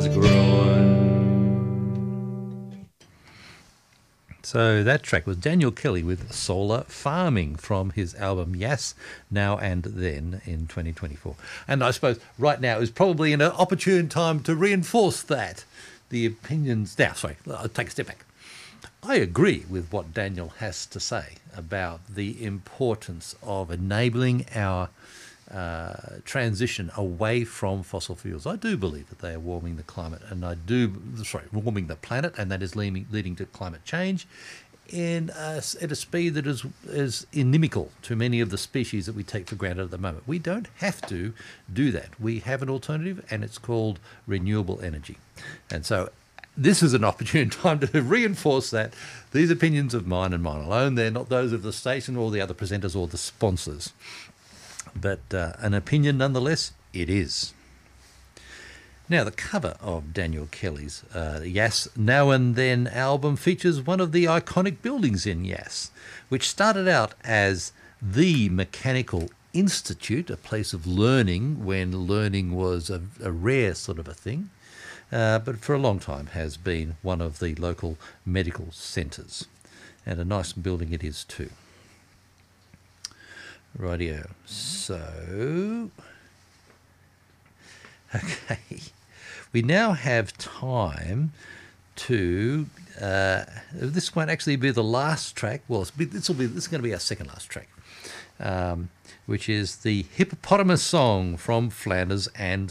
flowers growing. So that track was Daniel Kelly with Solar Farming from his album Yes, Now and Then in 2024. And I suppose right now is probably an opportune time to reinforce that. The opinions... Now, sorry, I'll take a step back. I agree with what Daniel has to say about the importance of enabling our transition away from fossil fuels. I do believe that they are warming the climate, and warming the planet, and that is leading to climate change at a speed that is inimical to many of the species that we take for granted at the moment. We don't have to do that. We have an alternative, and it's called renewable energy. And so this is an opportune time to reinforce that. These opinions of mine and mine alone, they're not those of the station or the other presenters or the sponsors. But an opinion nonetheless, it is. Now, the cover of Daniel Kelly's Yes, Now and Then album features one of the iconic buildings in Yass, which started out as the Mechanical Institute, a place of learning when learning was a rare sort of a thing, but for a long time has been one of the local medical centres. And a nice building it is too. Rightio. So, okay, we now have time to. This won't actually be the last track. Well, this is going to be our second last track, which is the Hippopotamus Song from Flanders and